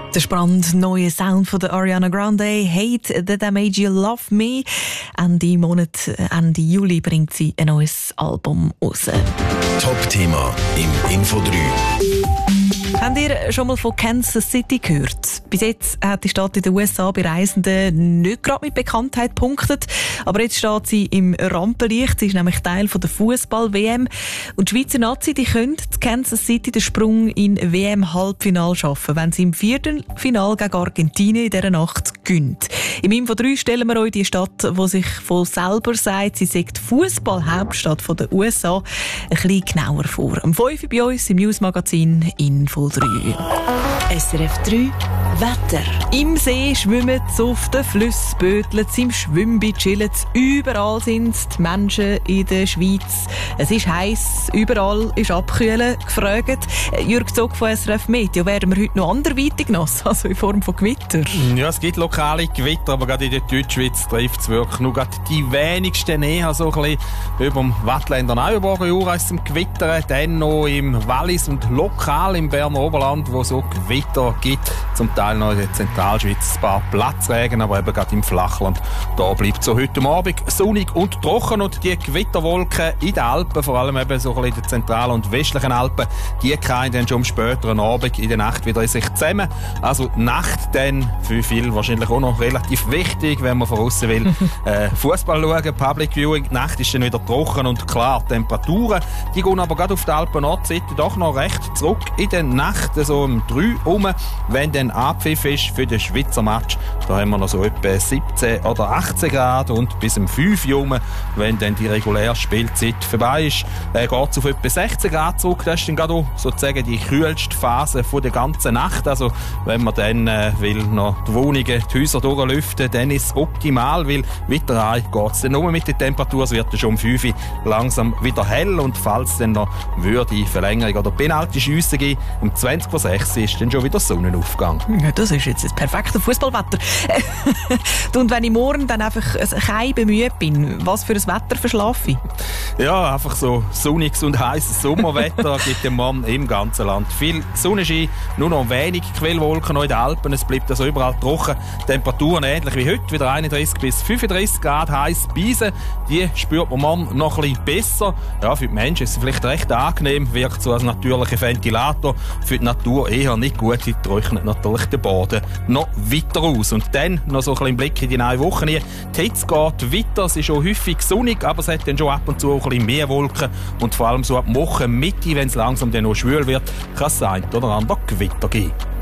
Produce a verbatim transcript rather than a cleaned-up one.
Der brandneue Sound von der Ariana Grande, «Hate That I Made You Love Me». Ende Monat, Ende Juli bringt sie ein neues Album raus. Top-Thema im Info drei. Habt ihr schon mal von Kansas City gehört? Bis jetzt hat die Stadt in den U S A bei Reisenden nicht gerade mit Bekanntheit punktet. Aber jetzt steht sie im Rampenlicht. Sie ist nämlich Teil der Fußball-W M. Und die Schweizer Nazi, die können Kansas City den Sprung in W M-Halbfinale schaffen, wenn sie im Viertelfinale gegen Argentinien in dieser Nacht gönnt. Im Info drei stellen wir euch die Stadt, die sich von selber sagt, sie sei die Fußball-Hauptstadt der U S A, ein bisschen genauer vor. Am fünf Uhr bei uns im Newsmagazin Info drei. S R F drei Wetter. Im See schwimmen sie, auf den Flüssen böteln sie, im Schwimmbad chillen sie. Überall sind die Menschen in der Schweiz. Es ist heiß, überall ist Abkühlen gefragt. Jürg Zog von S R F Meteo, werden wir heute noch anderweitig nass, also in Form von Gewitter? Ja, es gibt lokale Gewitter, aber gerade in der Deutschschweiz trifft es wirklich nur gerade die wenigsten näher, so ein bisschen über dem Wattländer Neuenburger Jura ist es Gewittern, dann noch im Wallis und lokal im Berner Oberland, wo so Gewitter gibt, zum Teil noch in der Zentralschweiz ein paar Platzregen, aber eben gerade im Flachland. Da bleibt so heute Abend sonnig und trocken und die Gewitterwolken in den Alpen, vor allem eben so ein bisschen in den zentralen und westlichen Alpen, die kommen dann schon am späteren Abend in der Nacht wieder in sich zusammen. Also die Nacht dann für viele wahrscheinlich auch noch relativ wichtig, wenn man von außen will. äh, Fußball schauen, Public Viewing, die Nacht ist dann wieder trocken und klar. Temperaturen, die gehen aber gerade auf der Alpen-Nordseite doch noch recht zurück in der Nacht, so um drei Uhr, wenn dann Abpfiff ist für den Schweizer Match. Da haben wir noch so etwa siebzehn oder achtzehn Grad und bis um fünf Uhr, wenn dann die reguläre Spielzeit vorbei ist, äh, geht es auf etwa sechzehn Grad zurück. Das ist dann gerade auch sozusagen die kühlste Phase von der ganzen Nacht. Also wenn man dann äh, will noch die Wohnungen, die Häuser durchlüften, dann ist es optimal, weil weiter rein geht es dann nur mit der Temperatur. Es wird dann schon um fünf Uhr langsam wieder hell und falls es dann noch würde Verlängerung oder Penalty-Schüsse geben, um zwanzig vor sechs ist dann schon wieder Sonnenaufgang. Ja, das ist jetzt das perfekte Fußballwetter. Und wenn ich morgen dann einfach kein bemüht bin, was für ein Wetter verschlafe ich? Ja, einfach so sonniges und heißes Sommerwetter gibt dem Mann im ganzen Land. Viel Sonnenschein, nur noch wenig Quellwolken noch in den Alpen. Es bleibt also überall trocken. Temperaturen ähnlich wie heute, wieder einunddreißig bis fünfunddreißig Grad heiß Beise. Die spürt man morgen noch ein bisschen besser. Ja, für die Menschen ist es vielleicht recht angenehm, wirkt so als natürlicher Ventilator. Für die Natur eher nicht gut, sie trocknet natürlich den Boden noch weiter aus. Und dann noch so ein bisschen Blick in die neue Woche. Die Hitze geht weiter, es ist schon häufig sonnig, aber es hat dann schon ab und zu auch ein bisschen mehr Wolken. Und vor allem so ab Wochenmitte, wenn es langsam dann noch schwül wird, kann es ein oder andere Gewitter geben.